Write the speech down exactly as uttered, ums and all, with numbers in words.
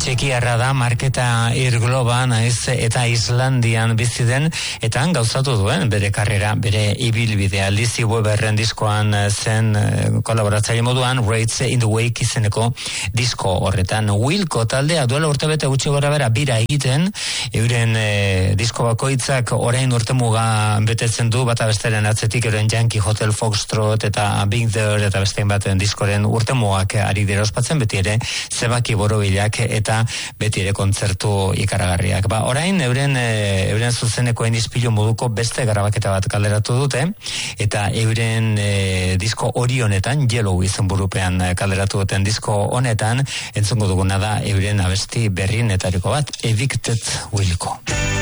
Txekiarra da, Marketa Irgloba naiz eta Islandian bizi den, eta han gauzatu duen bere karrera, bere ibilbidea. Lizzie Weberren diskoan zen kolaboratzaile moduan Rates in the Wake izeneko disko horretan. Wilco taldea duela urtebete gutxi gora bera bira egiten, euren e, disko bakoitzak orain urtemuga betetzen du, bata besteren atzetik euren Yankee Hotel Foxtrot eta Big There eta bestein baten diskoren urtemugak ari dira ospatzen, beti ere zebaki borobilak eta beti ere kontzertu ikaragarriak. Ba, orain euren e, euren zuzenekoen izpilu moduko beste grabaketa bat kalderatu dute, eta euren e, disko hori honetan, Yellow izenburupean kalderatu duten disko honetan, entzungo duguna da euren abesti berrienetariko bat, Evicted Wilco.